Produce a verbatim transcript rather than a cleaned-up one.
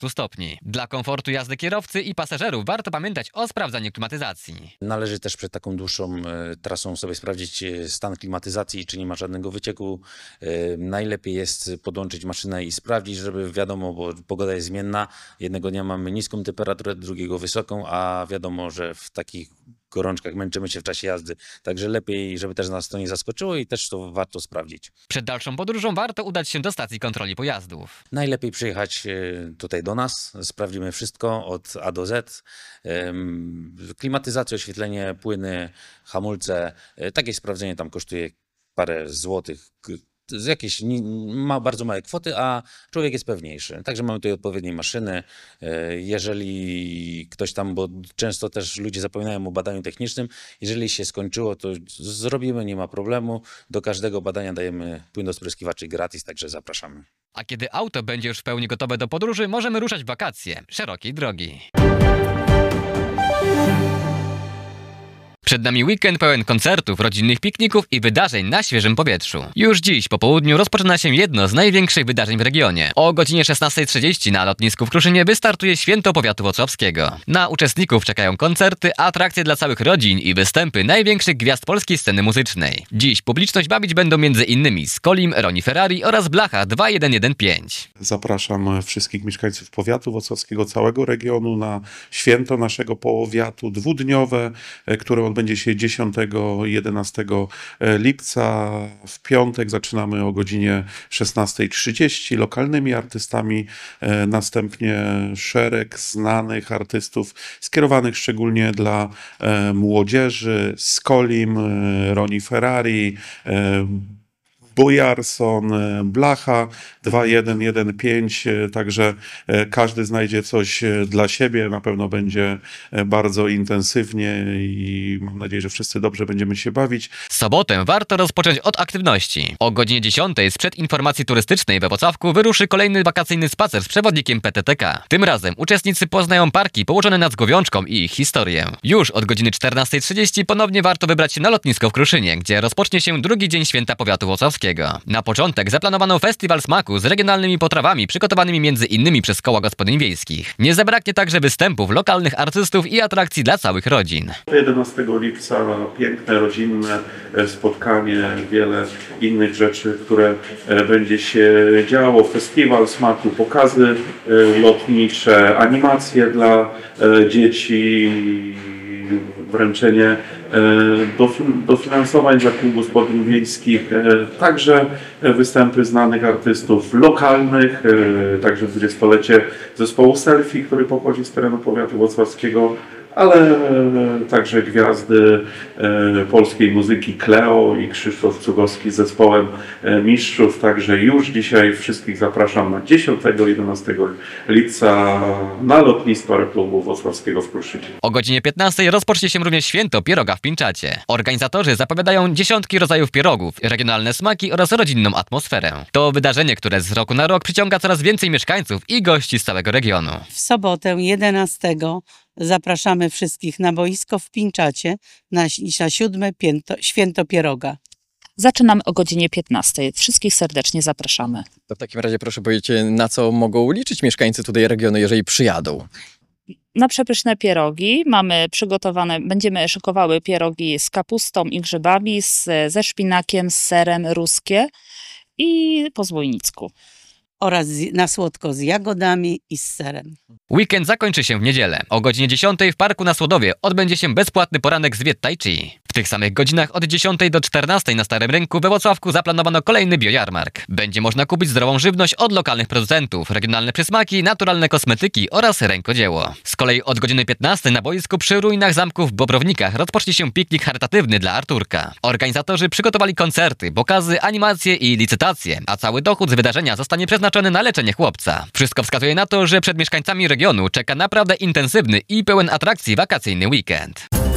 dwudziestu stopni. Dla komfortu jazdy kierowcy i pasażerów warto pamiętać o sprawdzaniu klimatyzacji. Należy też przed taką dłuższą e, trasą sobie sprawdzić e, stan klimatyzacji, czy nie ma żadnego wycieku. E, najlepiej jest podłączyć maszynę i sprawdzić, żeby wiadomo, bo pogoda jest zmienna. Jednego dnia mamy niską temperaturę, drugiego wysoką, a wiadomo, że w takich gorączkach męczymy się w czasie jazdy. Także lepiej, żeby też nas to nie zaskoczyło i też to warto sprawdzić. Przed dalszą podróżą warto udać się do stacji kontroli pojazdów. Najlepiej przyjechać tutaj do nas, sprawdzimy wszystko od A do Z. Klimatyzacja, oświetlenie, płyny, hamulce. Takie sprawdzenie tam kosztuje parę złotych. Z jakieś ma bardzo małe kwoty, a człowiek jest pewniejszy. Także mamy tutaj odpowiednie maszyny. Jeżeli ktoś tam, bo często też ludzie zapominają o badaniu technicznym, jeżeli się skończyło, to zrobimy, nie ma problemu. Do każdego badania dajemy płyn do spryskiwaczy gratis, także zapraszamy. A kiedy auto będzie już w pełni gotowe do podróży, możemy ruszać w wakacje szerokiej drogi. Przed nami weekend pełen koncertów, rodzinnych pikników i wydarzeń na świeżym powietrzu. Już dziś po południu rozpoczyna się jedno z największych wydarzeń w regionie. O godzinie szesnastej trzydzieści na lotnisku w Kruszynie wystartuje Święto Powiatu Włocławskiego. Na uczestników czekają koncerty, atrakcje dla całych rodzin i występy największych gwiazd polskiej sceny muzycznej. Dziś publiczność bawić będą między innymi Skolim, Ronnie Ferrari oraz Blacha dwa jeden jeden pięć. Zapraszam wszystkich mieszkańców powiatu włocławskiego, całego regionu na święto naszego powiatu dwudniowe, które odbędzie się dziesiątego i jedenastego lipca. W piątek zaczynamy o godzinie szesnastej trzydzieści lokalnymi artystami, następnie szereg znanych artystów skierowanych szczególnie dla młodzieży, Skolim, Ronnie Ferrari, Bojarson, Blacha dwa jeden jeden pięć, także każdy znajdzie coś dla siebie, na pewno będzie bardzo intensywnie i mam nadzieję, że wszyscy dobrze będziemy się bawić. Sobotę warto rozpocząć od aktywności. O godzinie dziesiątej sprzed informacji turystycznej we Włocławku wyruszy kolejny wakacyjny spacer z przewodnikiem P T T K. Tym razem uczestnicy poznają parki położone nad Zgłowiączką i ich historię. Już od godziny czternastej trzydzieści ponownie warto wybrać się na lotnisko w Kruszynie, gdzie rozpocznie się drugi dzień Święta Powiatu Włocławskiego. Na początek zaplanowano festiwal smaku z regionalnymi potrawami przygotowanymi między innymi przez koła gospodyń wiejskich. Nie zabraknie także występów lokalnych artystów i atrakcji dla całych rodzin. jedenastego lipca piękne, rodzinne spotkanie, wiele innych rzeczy, które będzie się działo. Festiwal smaku, pokazy lotnicze, animacje dla dzieci, wręczenie dofinansowań dla kół gospodyń wiejskich, także występy znanych artystów lokalnych, także dwudziestolecie zespołu Selfie, który pochodzi z terenu powiatu włocławskiego, ale także gwiazdy polskiej muzyki Kleo i Krzysztof Cugowski z zespołem Mistrzów. Także już dzisiaj wszystkich zapraszam na dziesiątego i jedenastego lipca na lotnisko Aeroklubu Włocławskiego w Kruszynie. O godzinie piętnastej rozpocznie się również Święto Pieroga w Pińczacie. Organizatorzy zapowiadają dziesiątki rodzajów pierogów, regionalne smaki oraz rodzinną atmosferę. To wydarzenie, które z roku na rok przyciąga coraz więcej mieszkańców i gości z całego regionu. W sobotę jedenastego zapraszamy wszystkich na boisko w Pińczacie na, na siódme pięto, Święto Pieroga. Zaczynamy o godzinie piętnastej. Wszystkich serdecznie zapraszamy. To w takim razie proszę powiedzieć, na co mogą liczyć mieszkańcy tutaj regionu, jeżeli przyjadą? Na przepyszne pierogi mamy przygotowane, będziemy szykowały pierogi z kapustą i grzybami, z, ze szpinakiem, z serem, ruskie i po zbójnicku. Oraz na słodko z jagodami i z serem. Weekend zakończy się w niedzielę. O godzinie dziesiątej w Parku na Słodowie odbędzie się bezpłatny poranek z Viet Tai Chi. W tych samych godzinach od dziesiątej do czternastej na Starym Rynku we Włocławku zaplanowano kolejny biojarmark. Będzie można kupić zdrową żywność od lokalnych producentów, regionalne przysmaki, naturalne kosmetyki oraz rękodzieło. Z kolei od godziny piętnastej na boisku przy ruinach zamku w Bobrownikach rozpocznie się piknik charytatywny dla Arturka. Organizatorzy przygotowali koncerty, pokazy, animacje i licytacje, a cały dochód z wydarzenia zostanie przeznaczony na leczenie chłopca. Wszystko wskazuje na to, że przed mieszkańcami regionu czeka naprawdę intensywny i pełen atrakcji wakacyjny weekend.